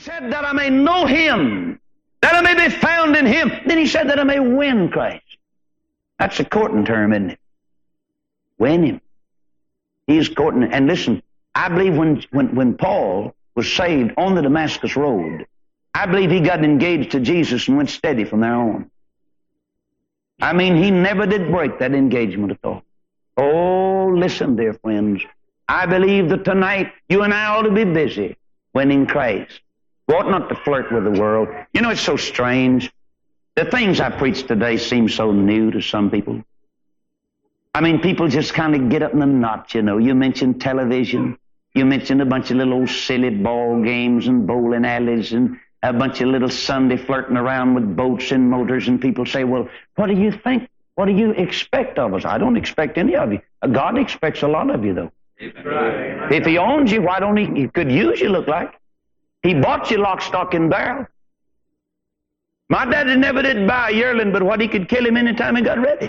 said that I may know Him, that I may be found in Him. Then He said that I may win Christ. That's a courting term, isn't it? Win Him. He's courting. And listen, I believe when Paul was saved on the Damascus Road, I believe he got engaged to Jesus and went steady from there on. I mean, he never did break that engagement at all. Oh, listen, dear friends. I believe that tonight you and I ought to be busy winning Christ. We ought not to flirt with the world. You know, it's so strange. The things I preach today seem so new to some people. I mean, people just kind of get up in the knot, you know. You mention television. You mention a bunch of little old silly ball games and bowling alleys and a bunch of little Sunday flirting around with boats and motors, and people say, well, what do you think? What do you expect of us? I don't expect any of you. God expects a lot of you, though. Right. If He owns you, why don't He could use you, look like? He bought you lock, stock, and barrel. My daddy never did buy a yearling, but what, he could kill him anytime he got ready.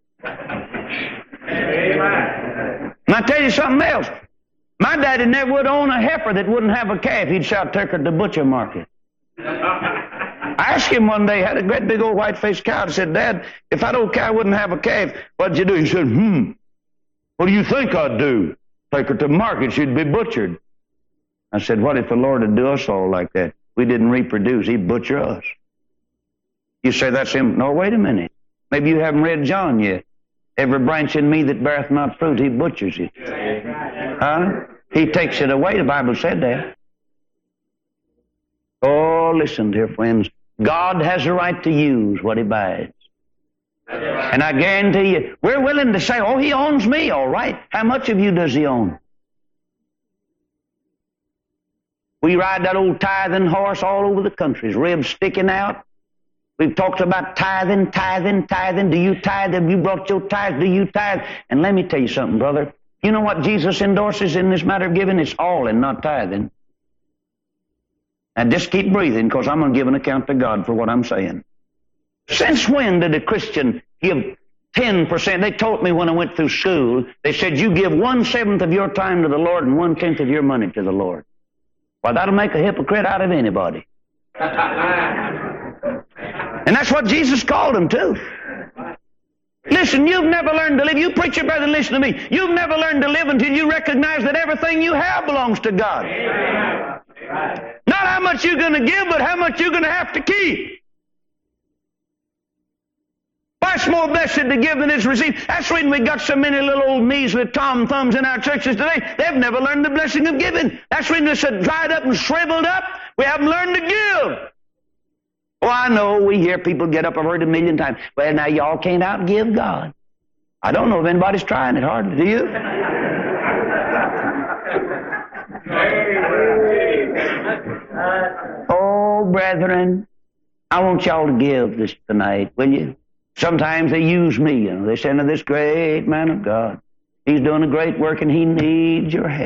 Amen. And I tell you something else. My daddy never would own a heifer that wouldn't have a calf. He'd shout, "Take her to the butcher market." I asked him one day, had a great big old white-faced cow. I said, "Dad, if that old cow wouldn't have a calf, what'd you do?" He said, "What do you think I'd do? Take her to the market, she'd be butchered." I said, "What if the Lord would do us all like that? We didn't reproduce, He'd butcher us." You say that's Him. No, wait a minute. Maybe you haven't read John yet. "Every branch in me that beareth not fruit, He butchers it." Huh? He takes it away. The Bible said that. Oh, listen, dear friends. God has a right to use what He buys. And I guarantee you, we're willing to say, "Oh, He owns me, all right." How much of you does He own? We ride that old tithing horse all over the country, his ribs sticking out. We've talked about tithing. Do you tithe? Have you brought your tithe? Do you tithe? And let me tell you something, brother. You know what Jesus endorses in this matter of giving? It's all and not tithing. Now just keep breathing, because I'm going to give an account to God for what I'm saying. Since when did a Christian give 10%? They taught me when I went through school, they said you give 1/7 of your time to the Lord and 1/10 of your money to the Lord. Well, that'll make a hypocrite out of anybody. And that's what Jesus called them to. Listen, you've never learned to live. You preacher brother, listen to me. You've never learned to live until you recognize that everything you have belongs to God. Not how much you're going to give, but how much you're going to have to keep. It's more blessed to give than is received. That's the reason we got so many little old measly tom thumbs in our churches today. They've never learned the blessing of giving. That's the reason they're so dried up and shriveled up. We haven't learned to give. Oh, I know, we hear people get up, I've heard 1,000,000 times, "Well, now y'all can't outgive God." I don't know if anybody's trying it hardly, do you? Oh, brethren, I want y'all to give this tonight, will you? Sometimes they use me, you know. They say, "Now, this great man of God, he's doing a great work and he needs your help."